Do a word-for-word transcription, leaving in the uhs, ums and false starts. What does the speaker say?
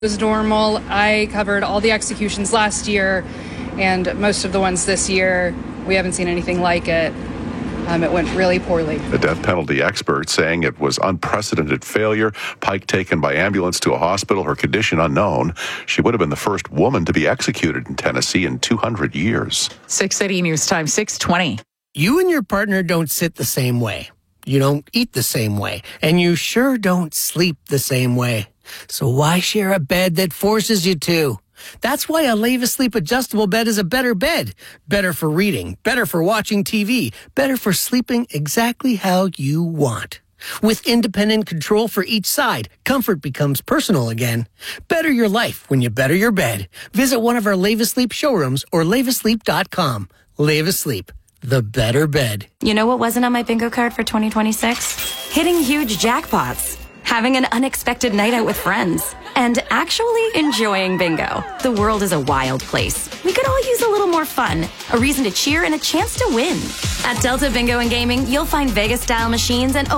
was normal. I covered all the executions last year and most of the ones this year. We haven't seen anything like it. Um, it went really poorly. The death penalty expert saying it was unprecedented failure. Pike taken by ambulance to a hospital, her condition unknown. She would have been the first woman to be executed in Tennessee in two hundred years. six eighty News Time, six twenty. You and your partner don't sit the same way. You don't eat the same way. And you sure don't sleep the same way. So why share a bed that forces you to? That's why a Leva Sleep adjustable bed is a better bed. Better for reading, better for watching T V, better for sleeping exactly how you want. With independent control for each side, comfort becomes personal again. Better your life when you better your bed. Visit one of our Leva Sleep showrooms or leva sleep dot com. Leva Sleep, the better bed. You know what wasn't on my bingo card for twenty twenty-six? Hitting huge jackpots. Having an unexpected night out with friends. And actually enjoying bingo. The world is a wild place. We could all use a little more fun, a reason to cheer, and a chance to win. At Delta Bingo and Gaming, you'll find Vegas-style machines and